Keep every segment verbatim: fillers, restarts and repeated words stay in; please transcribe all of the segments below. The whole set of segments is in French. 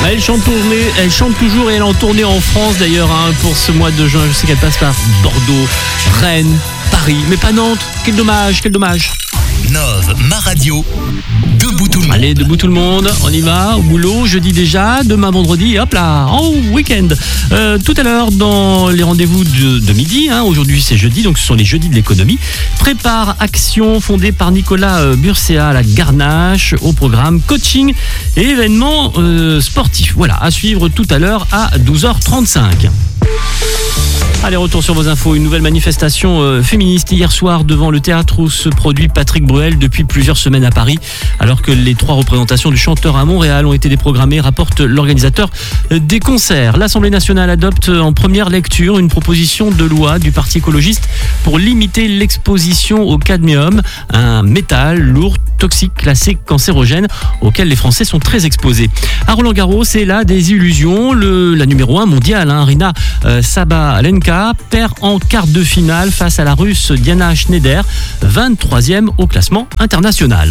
Elle chante, tournée, elle chante toujours et elle est en tournée en France d'ailleurs hein, pour ce mois de juin. Je sais qu'elle passe par Bordeaux, Rennes, Paris, mais pas Nantes. Quel dommage, quel dommage. Nove, ma radio, debout tout le monde. Allez, debout tout le monde, on y va, au boulot, jeudi déjà, demain vendredi, hop là, en week-end. Euh, tout à l'heure, dans les rendez-vous de, de midi, hein, aujourd'hui c'est jeudi, donc ce sont les jeudis de l'économie. Prépare Action, fondée par Nicolas euh, Burcea à la Garnache, au programme coaching et événements euh, sportifs. Voilà, à suivre tout à l'heure à douze heures trente-cinq. Allez, retour sur vos infos. Une nouvelle manifestation euh, féministe hier soir devant le théâtre où se produit Patrick Bruel depuis plusieurs semaines à Paris. Alors que les trois représentations du chanteur à Montréal ont été déprogrammées, rapporte l'organisateur euh, des concerts. L'Assemblée nationale adopte en première lecture une proposition de loi du Parti écologiste pour limiter l'exposition au cadmium, un métal lourd, toxique, classé cancérogène, auquel les Français sont très exposés. À Roland-Garros, c'est là des illusions. Le, la numéro un mondiale, hein, Rina euh, Sabalenka, perd en quart de finale face à la Russe Diana Schneider, vingt-troisième au classement international.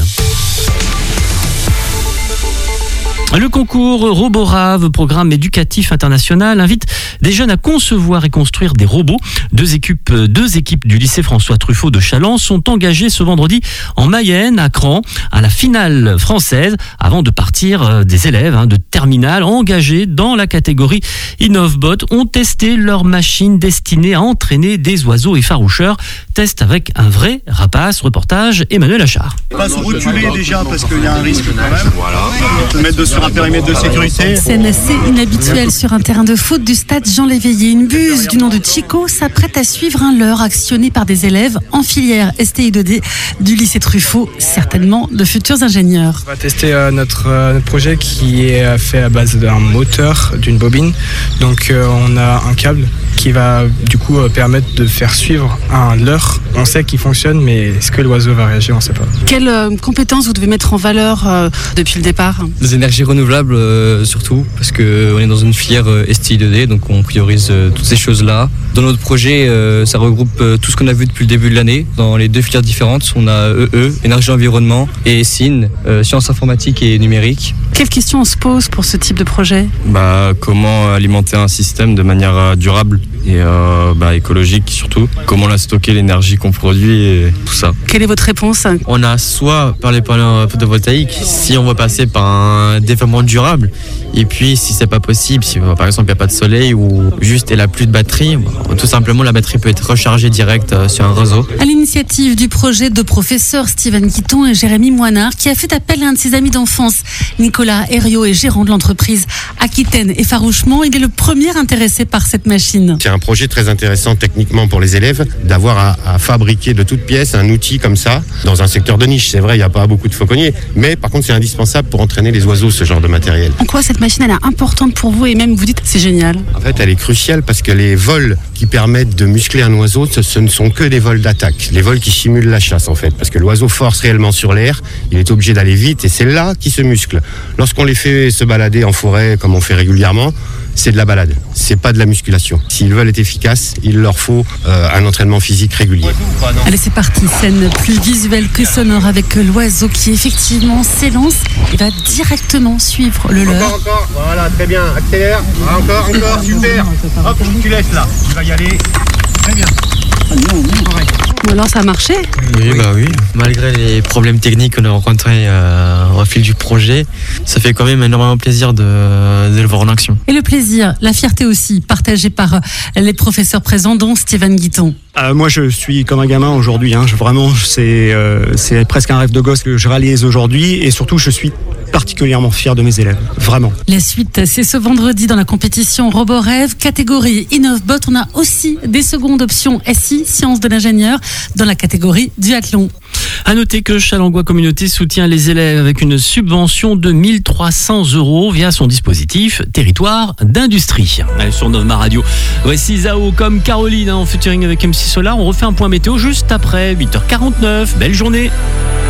Le concours Roborave, programme éducatif international, invite des jeunes à concevoir et construire des robots. Deux équipes, deux équipes du lycée François Truffaut de Challans sont engagées ce vendredi en Mayenne, à Cran, à la finale française, avant de partir. Des élèves hein, de terminale engagés dans la catégorie InnovBot ont testé leur machine destinée à entraîner des oiseaux effaroucheurs. Test avec un vrai rapace. Reportage Emmanuel Achard. Pas se reculer déjà parce qu'il y a un risque quand même. Voilà. Te mettre de sur un périmètre de sécurité. Scène assez inhabituelle sur un terrain de foot du stade Jean Léveillé. Une buse du nom de Chico s'apprête à suivre un leurre actionné par des élèves en filière S T I deux D du lycée Truffaut, certainement de futurs ingénieurs. On va tester euh, notre, euh, notre projet qui est fait à base d'un moteur, d'une bobine. Donc euh, on a un câble qui va du coup euh, permettre de faire suivre un leurre. On sait qu'il fonctionne, mais est-ce que l'oiseau va réagir? On ne sait pas. Quelles euh, compétences vous devez mettre en valeur euh, depuis le départ? Les énergies renouvelables euh, surtout, parce qu'on est dans une filière euh, S T I deux D, donc on priorise euh, toutes ces choses-là. Dans notre projet, euh, ça regroupe euh, tout ce qu'on a vu depuis le début de l'année. Dans les deux filières différentes, on a E E, énergie environnement, et S I N, euh, sciences informatiques et numériques. Quelles questions on se pose pour ce type de projet? Bah, comment alimenter un système de manière euh, durable et euh, bah, écologique surtout. Comment la stocker, l'énergie qu'on produit et tout ça. Quelle est votre réponse? On a soit par les panneaux photovoltaïques, si on veut passer par un développement durable, et puis si c'est pas possible, si par exemple il n'y a pas de soleil ou juste il n'y a plus de batterie, tout simplement la batterie peut être rechargée direct sur un réseau. À l'initiative du projet de professeurs Steven Guiton et Jérémy Moinard, qui a fait appel à un de ses amis d'enfance, Nicolas Herriot, est gérant de l'entreprise Aquitaine Effarouchement. Il est le premier intéressé par cette machine. C'est un projet très intéressant techniquement pour les élèves d'avoir à, à fabriquer de toutes pièces un outil comme ça dans un secteur de niche. C'est vrai, il n'y a pas beaucoup de fauconniers, mais par contre c'est indispensable pour entraîner les oiseaux, ce genre de matériel. En quoi cette machine elle est importante pour vous et même vous dites c'est génial? En fait, elle est cruciale parce que les vols qui permettent de muscler un oiseau, ce, ce ne sont que des vols d'attaque, les vols qui simulent la chasse en fait, parce que l'oiseau force réellement sur l'air, il est obligé d'aller vite et c'est là qu'il se muscle. Lorsqu'on les fait se balader en forêt comme on fait régulièrement, c'est de la balade, c'est pas de la musculation. S'ils veulent être efficaces, il leur faut euh, un entraînement physique régulier. Allez, c'est parti, scène plus visuelle que sonore avec l'oiseau qui effectivement s'élance et va directement suivre le leurre. Encore, encore, voilà, très bien, accélère, encore, encore, super. Hop, tu laisses là, tu vas y aller, très bien. Ou alors ça a marché? Oui, bah oui. Malgré les problèmes techniques qu'on a rencontrés euh, au fil du projet, ça fait quand même énormément plaisir de, de le voir en action. Et le plaisir, la fierté aussi, partagée par les professeurs présents, dont Steven Guiton. Euh, moi, je suis comme un gamin aujourd'hui. Hein. Je, vraiment, c'est, euh, c'est presque un rêve de gosse que je réalise aujourd'hui. Et surtout, je suis particulièrement fier de mes élèves. Vraiment. La suite, c'est ce vendredi dans la compétition RoboRêve, catégorie InnovBot. On a aussi des secondes options S I, sciences de l'ingénieur, dans la catégorie duathlon. À noter que Challengois Communauté soutient les élèves avec une subvention de mille trois cents euros via son dispositif Territoire d'Industrie. Allez, sur Nove Ma Radio. Voici Zao comme Caroline hein, en featuring avec M C Solar. On refait un point météo juste après huit heures quarante-neuf. Belle journée.